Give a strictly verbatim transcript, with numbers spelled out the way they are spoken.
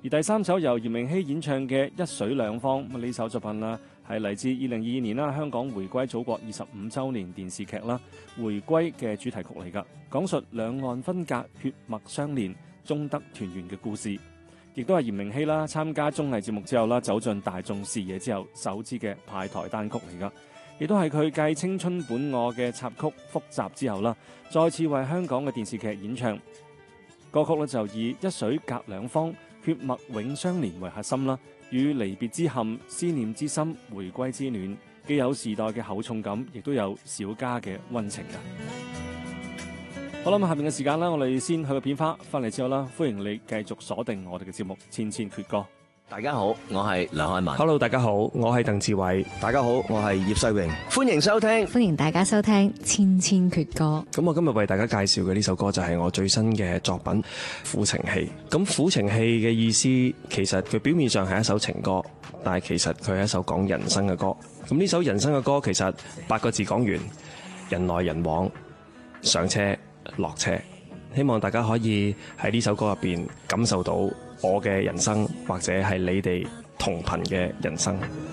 而第三首由炎明熹演唱嘅《一水兩方》，呢首作品啦係嚟自二零二二年啦香港回歸祖國二十五週年電視劇啦《回歸》嘅主題曲嚟㗎，講述兩岸分隔、血脈相連、終得團圓嘅故事，亦都係炎明熹啦參加綜藝節目之後啦走進大眾視野之後首支嘅派台單曲嚟㗎，亦都係佢繼《青春本我》嘅插曲《複雜》之後啦，再次為香港嘅電視劇演唱。歌曲咧就以一水隔兩方、血脈永相連為核心啦，與離別之憾、思念之心、回歸之暖，既有時代嘅厚重感，亦都有小家嘅溫情嘅。好啦，咁下面嘅時間啦，我哋先去個片花，翻嚟之後啦，歡迎你繼續鎖定我哋嘅節目《千千闕歌》。 大家好，我係梁漢文。 Hello， 大家好，我係鄧志偉。 大家好，我係葉世榮。 歡迎收聽， 歡迎大家收聽《千千闕歌》。 咁我今日為大家介紹嘅呢首歌就係我最新嘅作品《苦情戲》。咁《苦情戲》嘅意思，其實佢表面上係一首情歌，但係其實佢係一首講人生嘅歌。咁呢首人生嘅歌，其實八個字講完：人來人往，上車落車。希望大家可以喺呢首歌入邊感受到我嘅人生，或者係你哋同頻嘅人生。